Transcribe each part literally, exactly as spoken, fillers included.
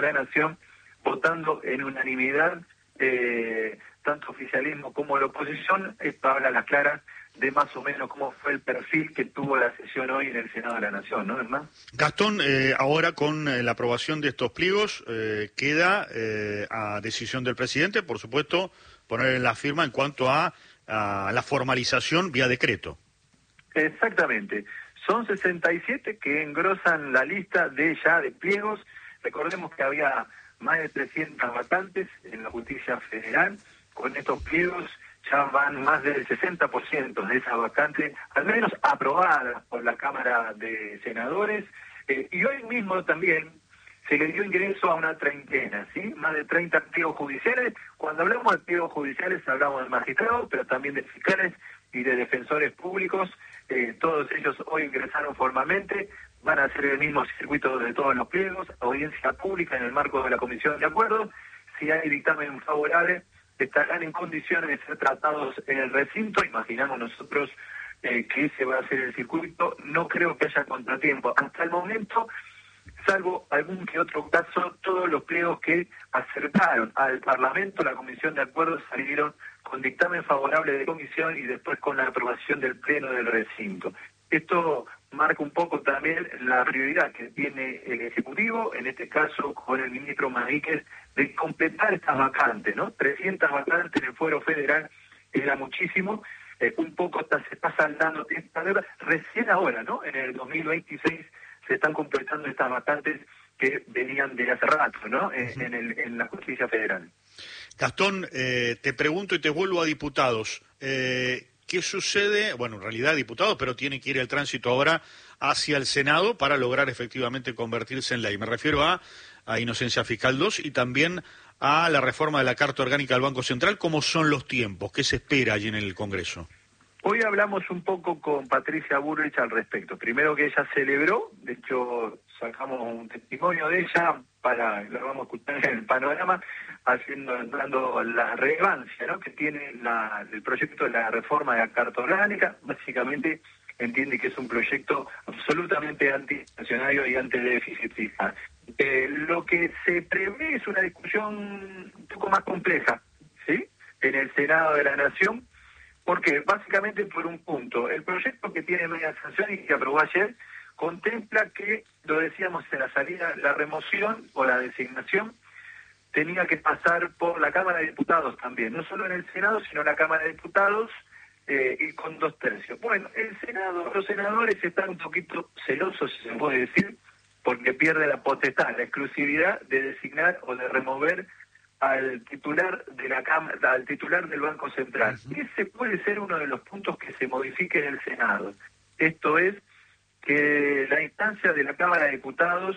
de la Nación, votando en unanimidad, eh, tanto oficialismo como la oposición. Esto habla a las claras de más o menos cómo fue el perfil que tuvo la sesión hoy en el Senado de la Nación, ¿no, hermano? Gastón, eh, ahora con eh, la aprobación de estos pliegos, eh, queda eh, a decisión del presidente, por supuesto, poner en la firma en cuanto a, a la formalización vía decreto. Exactamente. Son sesenta y siete que engrosan la lista de ya de pliegos. Recordemos que había más de trescientas vacantes en la justicia federal. Con estos pliegos ya van más del sesenta por ciento de esas vacantes, al menos aprobadas por la Cámara de Senadores. Eh, y hoy mismo también se le dio ingreso a una treintena, ¿sí? Más de treinta pliegos judiciales. Cuando hablamos de pliegos judiciales hablamos de magistrados, pero también de fiscales y de defensores públicos. Eh, todos ellos hoy ingresaron formalmente, van a hacer el mismo circuito de todos los pliegos, audiencia pública en el marco de la Comisión de Acuerdos. Si hay dictamen favorable, estarán en condiciones de ser tratados en el recinto. Imaginamos nosotros eh, que ese va a ser el circuito. No creo que haya contratiempo. Hasta el momento, salvo algún que otro caso, todos los pliegos que acercaron al Parlamento, la Comisión de Acuerdos, salieron con dictamen favorable de comisión y después con la aprobación del Pleno del recinto. Esto marca un poco también la prioridad que tiene el Ejecutivo, en este caso con el ministro Maríquez, de completar estas vacantes, ¿no? trescientas vacantes en el fuero federal era muchísimo, eh, un poco hasta se está saldando esta deuda. Recién ahora, ¿no? En el dos mil veintiséis se están completando estas vacantes que venían de hace rato, ¿no? En, uh-huh. en, el, en la justicia federal. Gastón, eh, te pregunto y te vuelvo a diputados. Eh, ¿Qué sucede? Bueno, en realidad diputados, pero tiene que ir el tránsito ahora hacia el Senado para lograr efectivamente convertirse en ley. Me refiero a, a Inocencia Fiscal dos y también a la reforma de la Carta Orgánica del Banco Central. ¿Cómo son los tiempos? ¿Qué se espera allí en el Congreso? Hoy hablamos un poco con Patricia Bullrich al respecto. Primero que ella celebró, de hecho sacamos un testimonio de ella, para lo vamos a escuchar en el panorama, haciendo dando la relevancia, ¿no?, que tiene la, el proyecto de la reforma de la Carta Orgánica. Básicamente entiende que es un proyecto absolutamente anti-inflacionario y anti-déficit fiscal. Eh, lo que se prevé es una discusión un poco más compleja, ¿sí?, en el Senado de la Nación. ¿Por qué? Básicamente por un punto. El proyecto que tiene media sanción y que aprobó ayer contempla que, lo decíamos en la salida, la remoción o la designación tenía que pasar por la Cámara de Diputados también, no solo en el Senado, sino en la Cámara de Diputados, eh, y con dos tercios. Bueno, el Senado, los senadores están un poquito celosos, si se puede decir, porque pierde la potestad, la exclusividad de designar o de remover al titular de la cámara, al titular del Banco Central. Uh-huh. Ese puede ser uno de los puntos que se modifique en el Senado. Esto es que la instancia de la Cámara de Diputados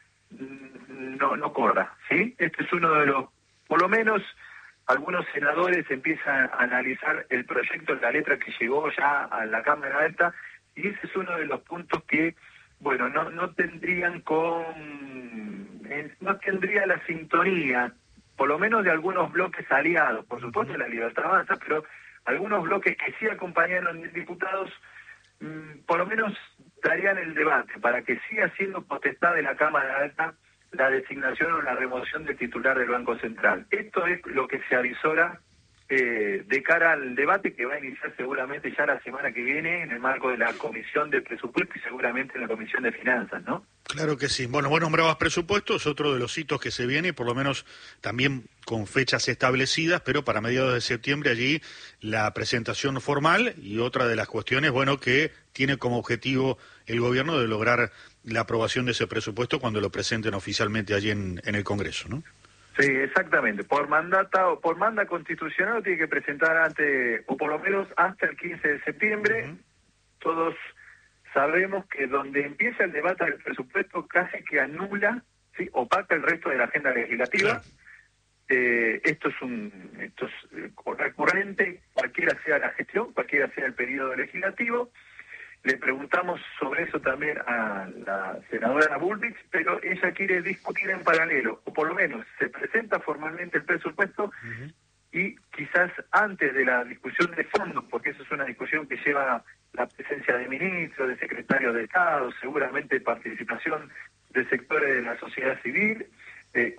no no corra, ¿sí? Este es uno de los, por lo menos algunos senadores empiezan a analizar el proyecto, la letra que llegó ya a la Cámara Alta, y ese es uno de los puntos que, bueno, no no tendrían con no tendría la sintonía, por lo menos de algunos bloques aliados, por supuesto la Libertad Avanza, pero algunos bloques que sí acompañaron diputados, mmm, por lo menos darían el debate para que siga siendo potestad de la Cámara Alta la designación o la remoción del titular del Banco Central. Esto es lo que se avisora eh, de cara al debate que va a iniciar seguramente ya la semana que viene en el marco de la Comisión de Presupuesto y seguramente en la Comisión de Finanzas, ¿no? Claro que sí. Bueno, vos nombrabas presupuestos, otro de los hitos que se viene, por lo menos también con fechas establecidas, pero para mediados de septiembre allí la presentación formal y otra de las cuestiones, bueno, que tiene como objetivo el gobierno de lograr la aprobación de ese presupuesto cuando lo presenten oficialmente allí en, en el Congreso, ¿no? Sí, exactamente. Por mandata o por manda constitucional lo tiene que presentar antes, o por lo menos hasta el quince de septiembre. Uh-huh. Todos sabemos que donde empieza el debate del presupuesto casi que anula, ¿sí?, opaca el resto de la agenda legislativa. Claro. Eh, esto es un esto es recurrente, cualquiera sea la gestión, cualquiera sea el periodo legislativo. Le preguntamos sobre eso también a la senadora Bullrich, pero ella quiere discutir en paralelo, o por lo menos se presenta formalmente el presupuesto, uh-huh, y quizás antes de la discusión de fondo, porque eso es una discusión que lleva la presencia de ministros, de secretarios de Estado, seguramente participación de sectores de la sociedad civil, Eh,